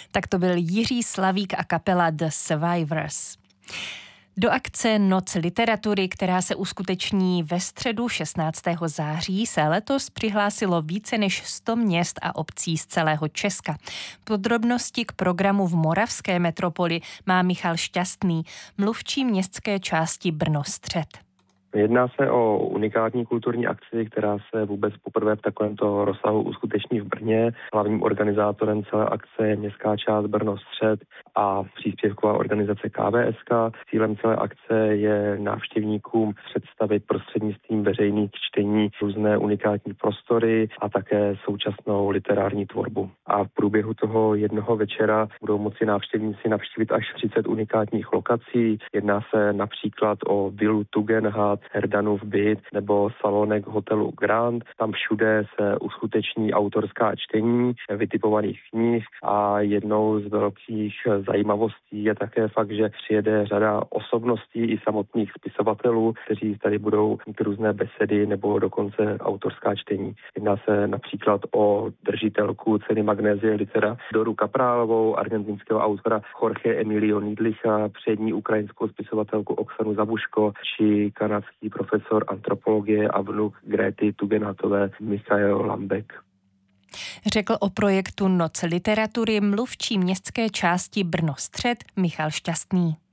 Tak to byl Jiří Slavík a kapela The Survivors. Do akce Noc literatury, která se uskuteční ve středu 16. září, se letos přihlásilo více než 100 měst a obcí z celého Česka. Podrobnosti k programu v moravské metropoli má Michal Šťastný, mluvčí městské části Brno-Střed. Jedná se o unikátní kulturní akci, která se vůbec poprvé v takovémto rozsahu uskuteční v Brně. Hlavním organizátorem celé akce je městská část Brno-Střed a příspěvková organizace KVSK. Cílem celé akce je návštěvníkům představit prostřednictvím veřejných čtení různé unikátní prostory a také současnou literární tvorbu. A v průběhu toho jednoho večera budou moci návštěvníci navštívit až 30 unikátních lokací. Jedná se například o vilu Tugendhat, Herdanův byt nebo salonek hotelu Grand. Tam všude se uskuteční autorská čtení vytipovaných knih a jednou z velkých zajímavostí je také fakt, že přijede řada osobností i samotných spisovatelů, kteří tady budou mít různé besedy nebo dokonce autorská čtení. Jedná se například o držitelku ceny Magnézie Litera Doru Kaprálovou, argentinského autora Jorge Emilio Nidlicha, přední ukrajinskou spisovatelku Oksanu Zabuško či kanadský profesor antropologie a vnuk Gréty Tugendhatové Michael Lambek. Řekl o projektu Noc literatury mluvčí městské části Brno-Střed Michal Šťastný.